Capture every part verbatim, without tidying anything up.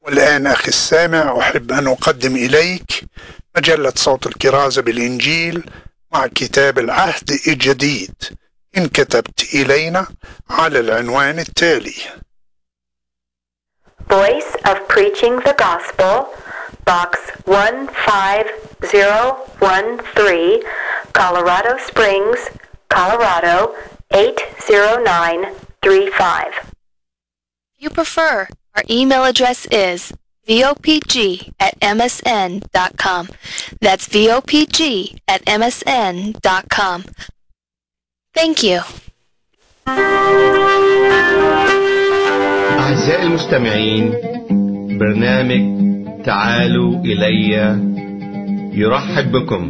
والآن أخي السامع أحب أن أقدم إليك مجلة صوت الكرازة بالإنجيل مع كتاب العهد الجديد، إن كتبت إلينا على العنوان التالي: Voice of Preaching the Gospel, Box one five zero one three, Colorado Springs, Colorado eight zero nine three five. If you prefer, our email address is v o p g at m s n dot com. That's v o p g at m s n dot com. Thank you. أعزائي المستمعين، برنامج تعالوا إلي يرحب بكم.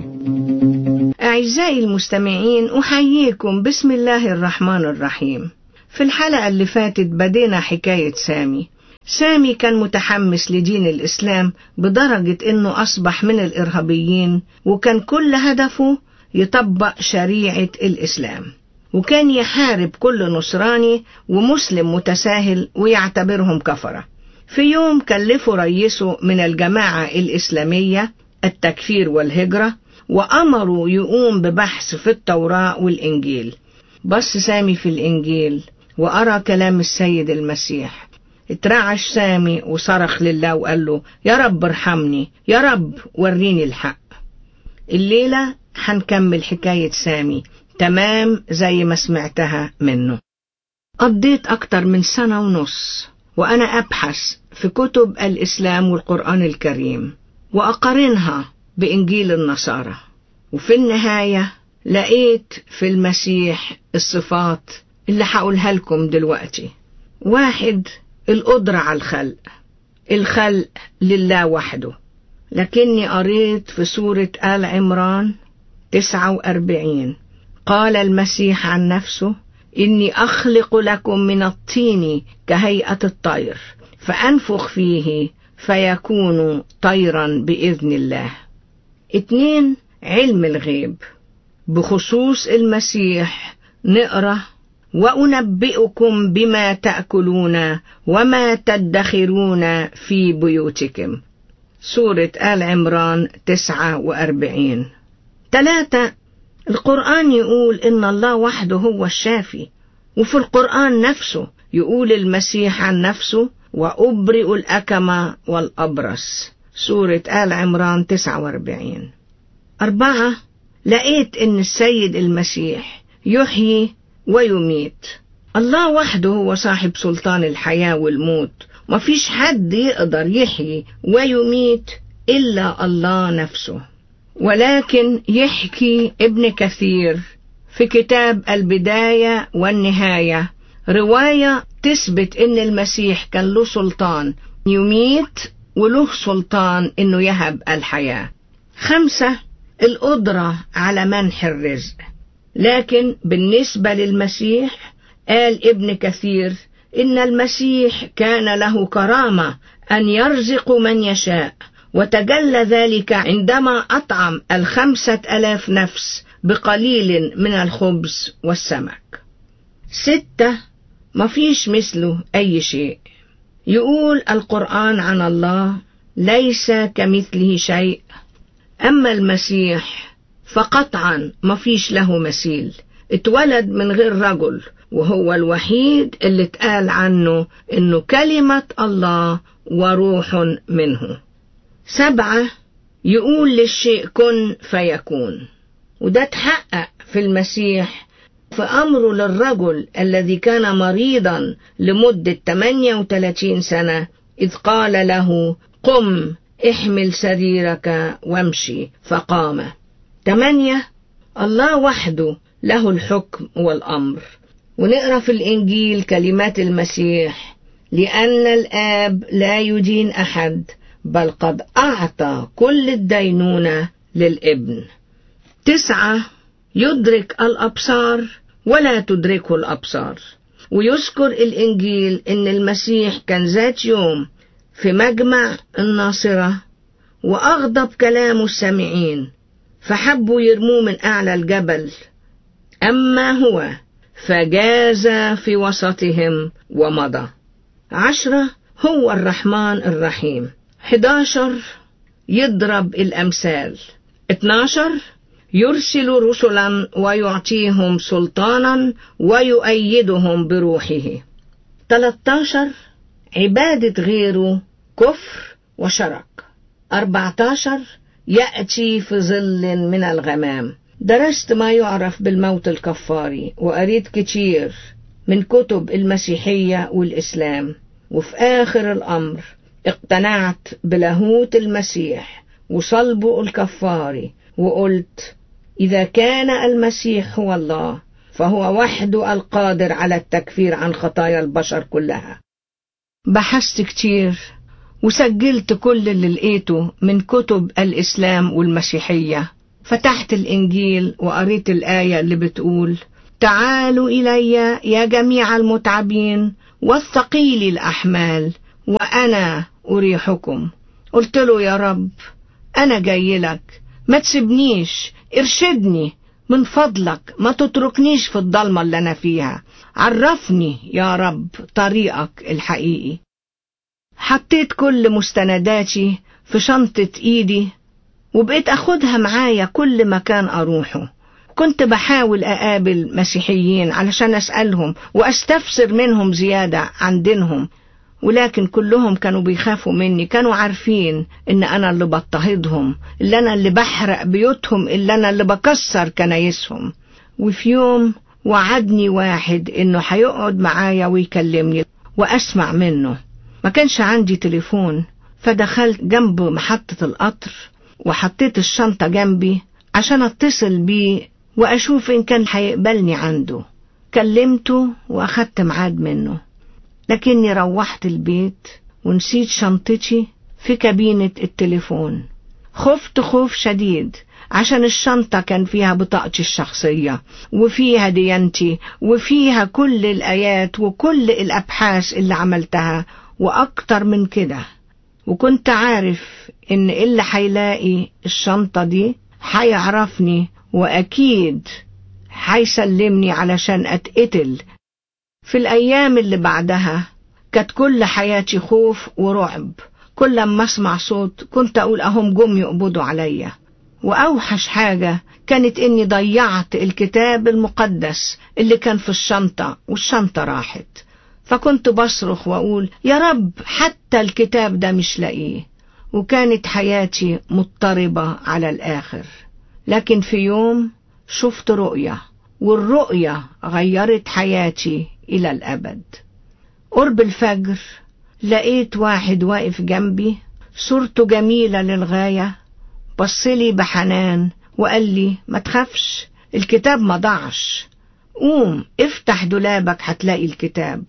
أعزائي المستمعين، أحييكم بسم الله الرحمن الرحيم. في الحلقة اللي فاتت بدينا حكاية سامي. سامي كان متحمس لدين الإسلام بدرجة إنه أصبح من الإرهابيين، وكان كل هدفه يطبق شريعة الإسلام، وكان يحارب كل نصراني ومسلم متساهل ويعتبرهم كفرة. في يوم كلفوا رئيسه من الجماعة الإسلامية التكفير والهجرة، وأمروا يقوم ببحث في التوراة والإنجيل. بص سامي في الإنجيل وأرى كلام السيد المسيح. اترعش سامي وصرخ لله وقال له: يا رب ارحمني، يا رب وريني الحق. الليلة هنكمل حكاية سامي تمام زي ما سمعتها منه. قضيت أكتر من سنة ونص وأنا أبحث في كتب الإسلام والقرآن الكريم وأقارنها بإنجيل النصارى، وفي النهاية لقيت في المسيح الصفات اللي هقولها لكم دلوقتي. واحد، القدرة على الخلق، الخلق لله وحده. لكني قريت في سورة آل عمران تسعة وأربعين قال المسيح عن نفسه: إني أخلق لكم من الطين كهيئة الطير فأنفخ فيه فيكون طيرا بإذن الله. اتنين، علم الغيب. بخصوص المسيح نقرأ: وأنبئكم بما تأكلون وما تدخرون في بيوتكم. سورة آل عمران تسعة وأربعين. ثلاثة، القرآن يقول إن الله وحده هو الشافي، وفي القرآن نفسه يقول المسيح عن نفسه: وأبرئ الأكمى والأبرص. سورة آل عمران تسعة وأربعين. أربعة، لقيت إن السيد المسيح يحيي ويميت. الله وحده هو صاحب سلطان الحياة والموت، مفيش حد يقدر يحيي ويميت إلا الله نفسه. ولكن يحكي ابن كثير في كتاب البداية والنهاية رواية تثبت إن المسيح كان له سلطان يميت وله سلطان إنه يهب الحياة. خمسة، القدرة على منح الرزق. لكن بالنسبة للمسيح قال ابن كثير إن المسيح كان له كرامة أن يرزق من يشاء، وتجلى ذلك عندما أطعم الخمسة ألاف نفس بقليل من الخبز والسمك. ستة، مفيش مثله أي شيء. يقول القرآن عن الله: ليس كمثله شيء. أما المسيح فقطعا مفيش له مثيل، اتولد من غير رجل، وهو الوحيد اللي اتقال عنه إنه كلمة الله وروح منه. سبعة، يقول للشيء كن فيكون، وده اتحقق في المسيح في أمره للرجل الذي كان مريضا لمدة ثمانية وثلاثين سنة، إذ قال له: قم احمل سريرك وامشي، فقام. ثمانية، الله وحده له الحكم والأمر. ونقرأ في الإنجيل كلمات المسيح: لأن الآب لا يدين أحد، بل قد أعطى كل الدينونة للابن. تسعة، يدرك الأبصار ولا تدركه الأبصار. ويذكر الإنجيل إن المسيح كان ذات يوم في مجمع الناصرة، وأغضب كلام السامعين فحبوا يرموه من أعلى الجبل، أما هو فجاز في وسطهم ومضى. عشرة، هو الرحمن الرحيم. حداشر يضرب الأمثال. اتناشر يرسل رسلا ويعطيهم سلطانا ويؤيدهم بروحه. تلتاشر عبادة غيره كفر وشرك. أربعتاشر يأتي في ظل من الغمام. درست ما يعرف بالموت الكفاري وقريت كتير من كتب المسيحية والإسلام، وفي آخر الأمر اقتنعت بلاهوت المسيح وصلبه الكفاري، وقلت إذا كان المسيح هو الله فهو وحده القادر على التكفير عن خطايا البشر كلها. بحثت كتير وسجلت كل اللي لقيته من كتب الإسلام والمسيحية. فتحت الإنجيل وقريت الآية اللي بتقول تعالوا إلي يا جميع المتعبين والثقيل الأحمال وأنا أريحكم. قلت له يا رب أنا جاي لك، ما تسيبنيش، ارشدني من فضلك، ما تتركنيش في الضلمة اللي أنا فيها، عرفني يا رب طريقك الحقيقي. حطيت كل مستنداتي في شنطة إيدي وبقيت أخدها معايا كل مكان أروحه. كنت بحاول أقابل مسيحيين علشان أسألهم وأستفسر منهم زيادة عن دينهم، ولكن كلهم كانوا بيخافوا مني، كانوا عارفين إن أنا اللي بضطهدهم، اللي أنا اللي بحرق بيوتهم، اللي أنا اللي بكسر كنايسهم. وفي يوم وعدني واحد إنه هيقعد معايا ويكلمني وأسمع منه. ما كانش عندي تليفون، فدخلت جنب محطة القطر وحطيت الشنطة جنبي عشان اتصل بيه وأشوف إن كان هيقبلني عنده. كلمته وأخدت ميعاد منه، لكني روحت البيت ونسيت شنطتي في كابينة التليفون. خفت خوف شديد عشان الشنطة كان فيها بطاقتي الشخصية وفيها ديانتي وفيها كل الآيات وكل الأبحاث اللي عملتها وأكتر من كده. وكنت عارف إن اللي هيلاقي الشنطة دي هيعرفني وأكيد هيسلمني علشان أتقتل. في الأيام اللي بعدها كانت كل حياتي خوف ورعب. كل ما أسمع صوت كنت أقول أهم جم يقبضوا عليا. وأوحش حاجة كانت إني ضيعت الكتاب المقدس اللي كان في الشنطة والشنطة راحت. فكنت بصرخ وأقول يا رب حتى الكتاب ده مش لاقيه. وكانت حياتي مضطربة على الآخر. لكن في يوم شفت رؤية، والرؤية غيرت حياتي إلى الأبد. قرب الفجر لقيت واحد واقف جنبي، صورته جميلة للغاية، بصلي بحنان وقال لي ما تخافش، الكتاب ما ضاعش، قوم افتح دولابك هتلاقي الكتاب.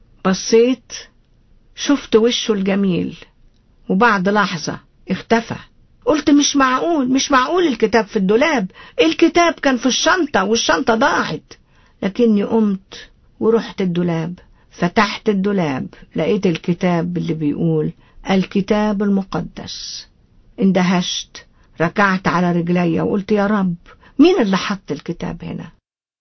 بصيت شفت وشه الجميل وبعد لحظة اختفى. قلت مش معقول، مش معقول الكتاب في الدولاب، الكتاب كان في الشنطة والشنطة ضاعت. لكني قمت ورحت الدولاب، فتحت الدولاب لقيت الكتاب اللي بيقول الكتاب المقدس. اندهشت، ركعت على رجلي وقلت يا رب مين اللي حط الكتاب هنا؟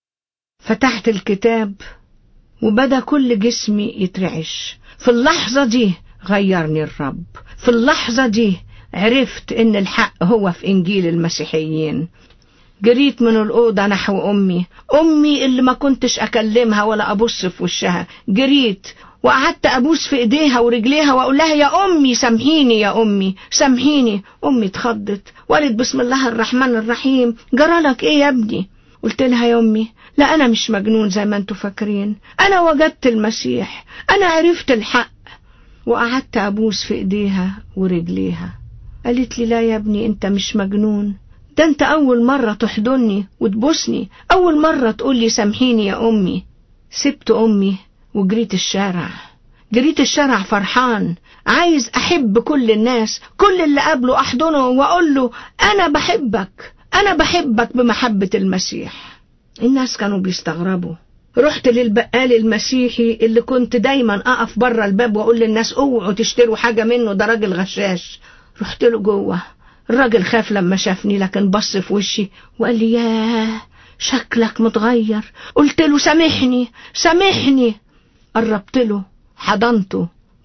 فتحت الكتاب وبدأ كل جسمي يترعش. في اللحظة دي غيرني الرب. في اللحظة دي عرفت ان الحق هو في انجيل المسيحيين. جريت من الأوضة نحو أمي، أمي اللي ما كنتش أكلمها ولا أبص في وشها. جريت وقعدت أبوس في إيديها ورجليها وأقول لها يا أمي سامحيني، يا أمي سامحيني. أمي اتخضت وقالت بسم الله الرحمن الرحيم، جرالك إيه يا ابني؟ قلت لها يا أمي لا أنا مش مجنون زي ما انتوا فاكرين، أنا وجدت المسيح، أنا عرفت الحق. وقعدت أبوس في إيديها ورجليها. قالت لي لا يا ابني انت مش مجنون، ده انت أول مرة تحضني وتبوسني، أول مرة تقولي سامحيني يا أمي. سبت أمي وجريت الشارع، جريت الشارع فرحان، عايز أحب كل الناس، كل اللي قابله أحضنه وأقول له أنا بحبك، أنا بحبك بمحبة المسيح. الناس كانوا بيستغربوا. رحت للبقال المسيحي اللي كنت دايما أقف برا الباب وأقول للناس اوعوا تشتروا حاجة منه، ده راجل غشاش. رحت له جوه، الراجل خاف لما شافني لكن بص في وشي وقال لي ياه شكلك متغير. قلت له سامحني سامحني. قربت له، حضنته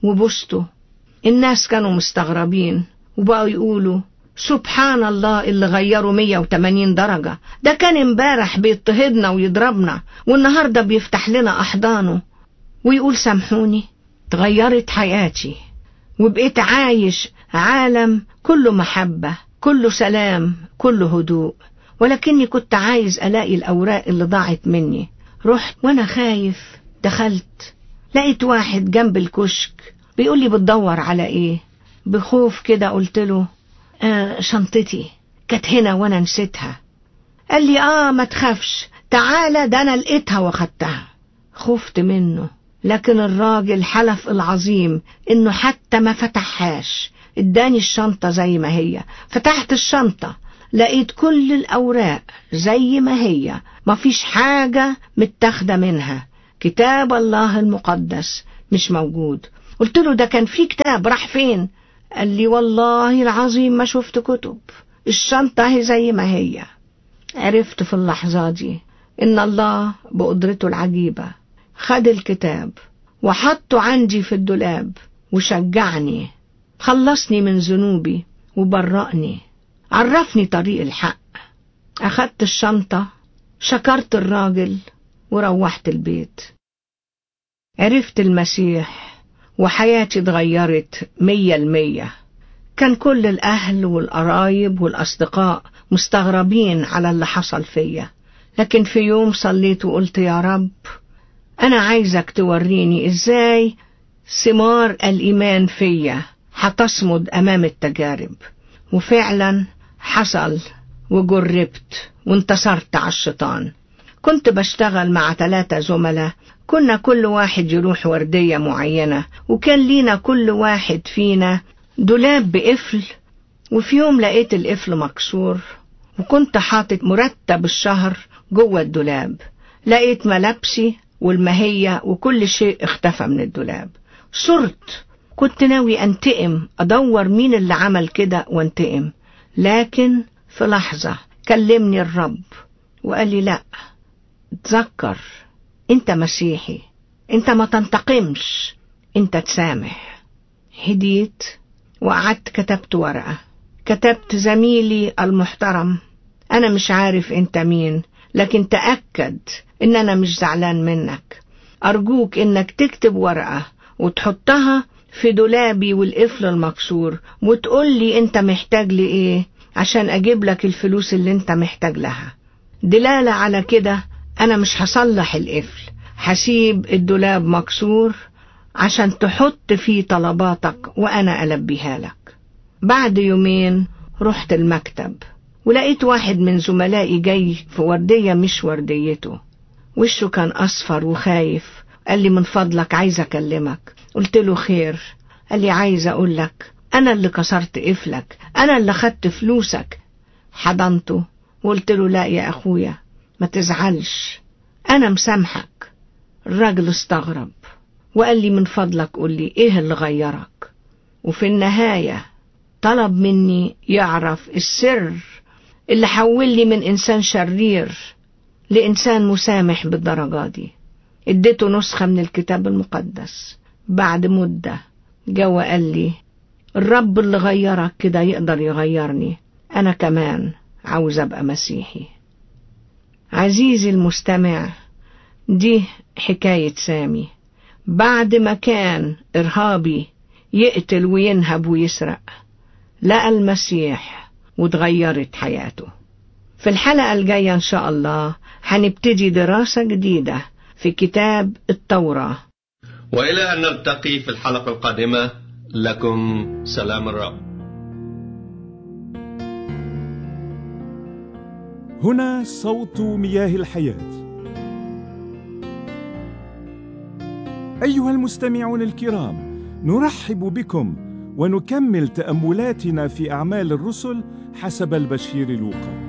وبوسته. الناس كانوا مستغربين وبقوا يقولوا سبحان الله اللي غيروا مية وتمانين درجة، ده كان امبارح بيضطهدنا ويضربنا والنهاردة بيفتح لنا أحضانه. ويقول سامحوني، تغيرت حياتي وبقيت عايش عالم كله محبة، كله سلام، كله هدوء. ولكني كنت عايز ألاقي الأوراق اللي ضاعت مني. رحت وأنا خايف، دخلت لقيت واحد جنب الكشك بيقول لي بتدور على إيه؟ بخوف كده قلت له آه شنطتي كانت هنا وأنا نسيتها. قال لي آه ما تخافش، تعالى ده أنا لقيتها وخدتها. خفت منه، لكن الراجل حلف العظيم إنه حتى ما فتحهاش، اداني الشنطة زي ما هي. فتحت الشنطة لقيت كل الأوراق زي ما هي، مفيش حاجة متاخدة منها. كتاب الله المقدس مش موجود. قلت له ده كان في كتاب، راح فين؟ قال لي والله العظيم ما شفت كتب، الشنطة هي زي ما هي. عرفت في اللحظة دي إن الله بقدرته العجيبة خد الكتاب وحطه عندي في الدولاب وشجعني، خلصني من ذنوبي وبرأني، عرفني طريق الحق. أخدت الشنطة، شكرت الراجل وروحت البيت. عرفت المسيح وحياتي اتغيرت مية المية. كان كل الأهل والقرايب والأصدقاء مستغربين على اللي حصل فيا، لكن في يوم صليت وقلت يا رب أنا عايزك توريني إزاي ثمار الإيمان فيا هتصمد أمام التجارب. وفعلا حصل وجربت وانتصرت على الشيطان. كنت بشتغل مع ثلاثة زملاء، كنا كل واحد يروح وردية معينة، وكان لينا كل واحد فينا دولاب بقفل. وفي يوم لقيت القفل مكسور وكنت حاطط مرتب الشهر جوه الدولاب. لقيت ملابسي والمهية وكل شيء اختفى من الدولاب. صرت كنت ناوي انتقم، ادور مين اللي عمل كده وانتقم. لكن في لحظة كلمني الرب وقال لي لا، تذكر انت مسيحي، انت ما تنتقمش، انت تسامح. هديت وقعدت كتبت ورقة، كتبت زميلي المحترم انا مش عارف انت مين، لكن تأكد ان انا مش زعلان منك. ارجوك انك تكتب ورقة وتحطها في دولابي والقفل المكسور وتقول لي انت محتاج لي ايه عشان اجيب لك الفلوس اللي انت محتاج لها. دلالة على كده انا مش هصلح القفل، هسيب الدولاب مكسور عشان تحط فيه طلباتك وانا ألبيها لك. بعد يومين رحت المكتب ولقيت واحد من زملائي جاي في وردية مش ورديته، وشه كان أصفر وخايف. قال لي من فضلك عايز أكلمك. قلت له خير. قال لي عايز أقول لك أنا اللي كسرت قفلك، أنا اللي خدت فلوسك. حضنته وقلت له لا يا أخويا ما تزعلش، أنا مسامحك. الراجل استغرب وقال لي من فضلك قول لي إيه اللي غيرك. وفي النهاية طلب مني يعرف السر اللي حولني من إنسان شرير لإنسان مسامح بالدرجة دي. اديته نسخة من الكتاب المقدس. بعد مدة جوا قال لي الرب اللي غيرك كده يقدر يغيرني، أنا كمان عاوز أبقى مسيحي. عزيزي المستمع، دي حكاية سامي. بعد ما كان إرهابي يقتل وينهب ويسرق، لقى المسيح وتغيرت حياته. في الحلقة الجاية إن شاء الله هنبتدي دراسة جديدة في كتاب التوراة. وإلى أن نلتقي في الحلقة القادمة، لكم سلام الرب. هنا صوت مياه الحياة. أيها المستمعون الكرام، نرحب بكم ونكمل تأملاتنا في أعمال الرسل حسب البشير لوقا.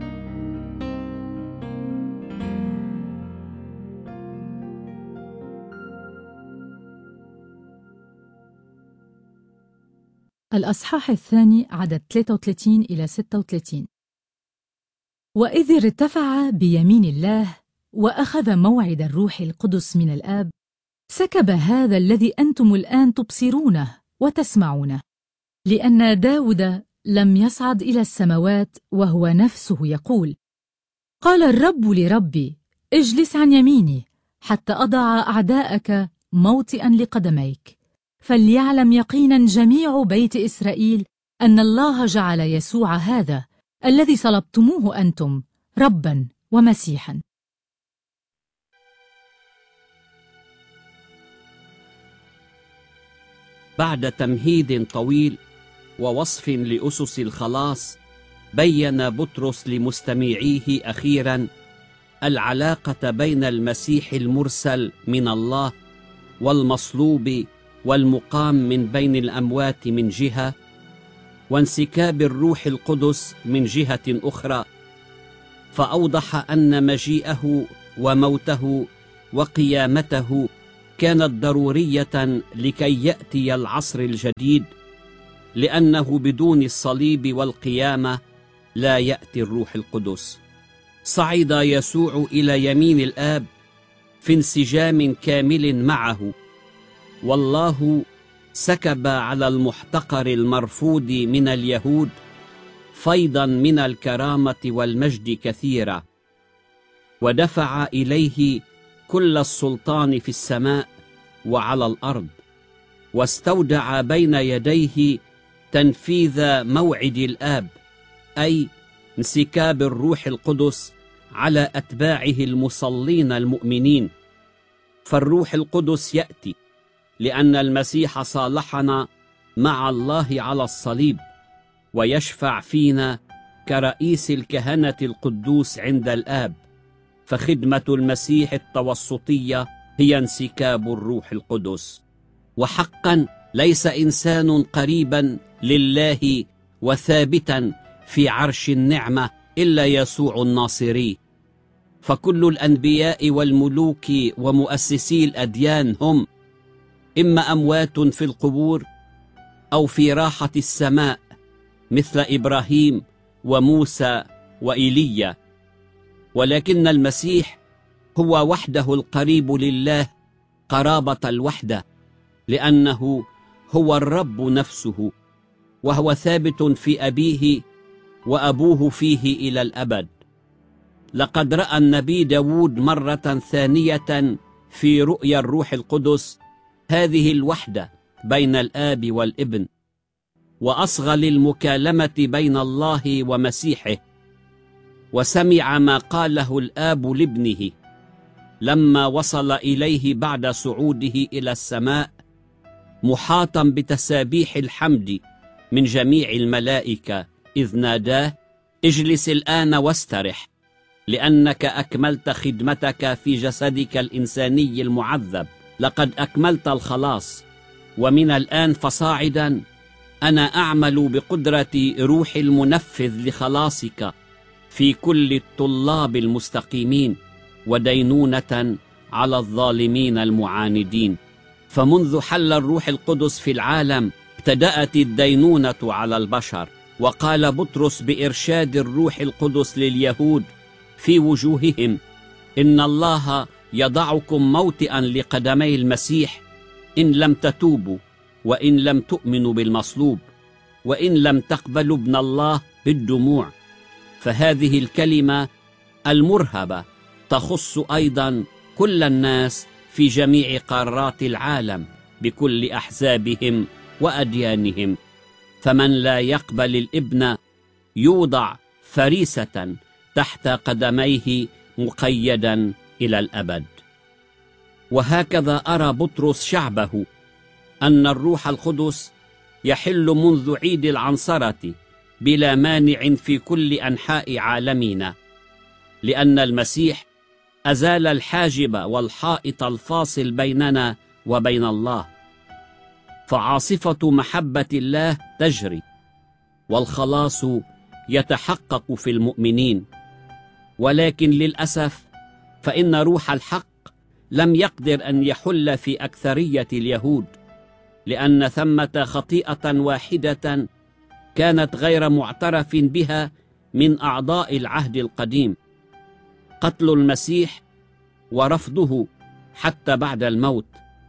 الأصحاح الثاني عدد ثلاثة وثلاثين إلى ستة وثلاثين. وإذ ارتفع بيمين الله وأخذ موعد الروح القدس من الآب سكب هذا الذي أنتم الآن تبصرونه وتسمعونه، لأن داود لم يصعد إلى السماوات وهو نفسه يقول: قال الرب لربي اجلس عن يميني حتى أضع أعداءك موطئا لقدميك. فليعلم يقينا جميع بيت إسرائيل أن الله جعل يسوع هذا الذي صلبتموه أنتم ربا ومسيحا. بعد تمهيد طويل ووصف لأسس الخلاص، بين بطرس لمستمعيه أخيرا العلاقة بين المسيح المرسل من الله والمصلوب والمقام من بين الأموات من جهة، وانسكاب الروح القدس من جهة أخرى، فأوضح أن مجيئه وموته وقيامته كانت ضرورية لكي يأتي العصر الجديد، لأنه بدون الصليب والقيامة لا يأتي الروح القدس. صعد يسوع إلى يمين الآب في انسجام كامل معه، والله سكب على المحتقر المرفوض من اليهود فيضا من الكرامة والمجد كثيرة، ودفع إليه كل السلطان في السماء وعلى الأرض، واستودع بين يديه تنفيذ موعد الآب، أي انسكاب الروح القدس على أتباعه المصلين المؤمنين. فالروح القدس يأتي لأن المسيح صالحنا مع الله على الصليب، ويشفع فينا كرئيس الكهنة القدوس عند الآب. فخدمة المسيح التوسطية هي انسكاب الروح القدس. وحقا ليس إنسان قريبا لله وثابتا في عرش النعمة إلا يسوع الناصري. فكل الأنبياء والملوك ومؤسسي الأديان هم إما أموات في القبور أو في راحة السماء، مثل إبراهيم وموسى وإيليا، ولكن المسيح هو وحده القريب لله قرابة الوحدة، لأنه هو الرب نفسه، وهو ثابت في أبيه وأبوه فيه إلى الأبد. لقد رأى النبي داود مرة ثانية في رؤيا الروح القدس هذه الوحدة بين الآب والابن، وأصغى للمكالمة بين الله ومسيحه، وسمع ما قاله الآب لابنه لما وصل إليه بعد صعوده إلى السماء، محاطا بتسابيح الحمد من جميع الملائكة، إذ ناداه: اجلس الآن واسترح، لأنك أكملت خدمتك في جسدك الإنساني المعذب. لقد أكملت الخلاص، ومن الآن فصاعدا أنا أعمل بقدرة روح المنفذ لخلاصك في كل الطلاب المستقيمين، ودينونة على الظالمين المعاندين. فمنذ حل الروح القدس في العالم ابتدأت الدينونة على البشر. وقال بطرس بإرشاد الروح القدس لليهود في وجوههم: إن الله يضعكم موطئا لقدمي المسيح إن لم تتوبوا، وإن لم تؤمنوا بالمصلوب، وإن لم تقبلوا ابن الله بالدموع. فهذه الكلمة المرهبة تخص أيضا كل الناس في جميع قارات العالم بكل أحزابهم وأديانهم. فمن لا يقبل الابن يوضع فريسة تحت قدميه مقيدا إلى الأبد. وهكذا أرى بطرس شعبه أن الروح القدس يحل منذ عيد العنصرة بلا مانع في كل أنحاء عالمنا، لأن المسيح أزال الحاجب والحائط الفاصل بيننا وبين الله. فعاصفة محبة الله تجري، والخلاص يتحقق في المؤمنين. ولكن للأسف فإن روح الحق لم يقدر أن يحل في أكثرية اليهود، لأن ثمة خطيئة واحدة كانت غير معترف بها من أعضاء العهد القديم: قتل المسيح ورفضه حتى بعد الموت،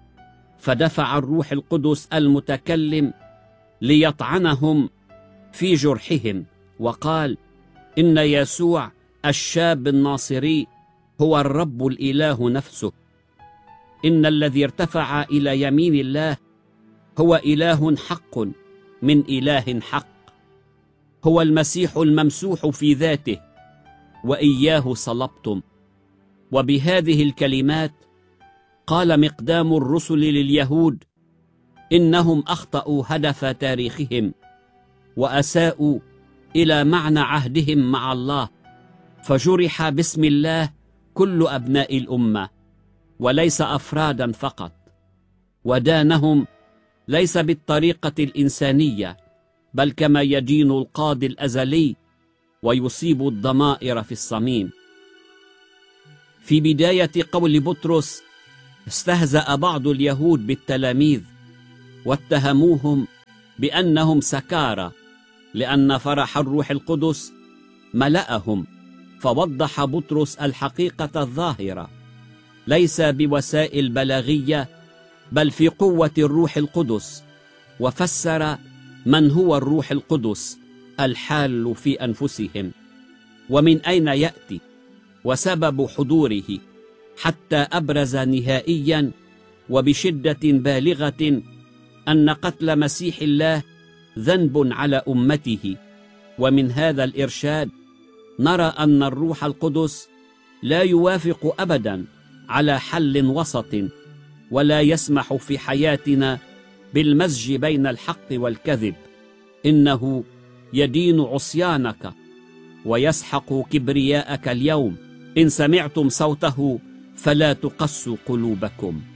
فدفع الروح القدس المتكلم ليطعنهم في جرحهم، وقال: إن يسوع الشاب الناصري هو الرب الإله نفسه. إن الذي ارتفع إلى يمين الله هو إله حق من إله حق، هو المسيح الممسوح في ذاته، وإياه صلبتم. وبهذه الكلمات قال مقدام الرسل لليهود إنهم أخطأوا هدف تاريخهم وأساءوا إلى معنى عهدهم مع الله، فجرح باسم الله كل أبناء الأمة وليس أفرادا فقط، ودانهم ليس بالطريقة الإنسانية بل كما يدين القاضي الأزلي ويصيب الضمائر في الصميم. في بداية قول بطرس استهزأ بعض اليهود بالتلاميذ واتهموهم بأنهم سكارى لأن فرح الروح القدس ملأهم، فوضح بطرس الحقيقة الظاهرة ليس بوسائل بلاغية بل في قوة الروح القدس، وفسر من هو الروح القدس الحال في أنفسهم ومن أين يأتي وسبب حضوره، حتى أبرز نهائيا وبشدة بالغة أن قتل مسيح الله ذنب على أمته. ومن هذا الإرشاد نرى أن الروح القدس لا يوافق أبدا على حل وسط، ولا يسمح في حياتنا بالمزج بين الحق والكذب. إنه يدين عصيانك ويسحق كبرياءك اليوم. إن سمعتم صوته فلا تقسوا قلوبكم.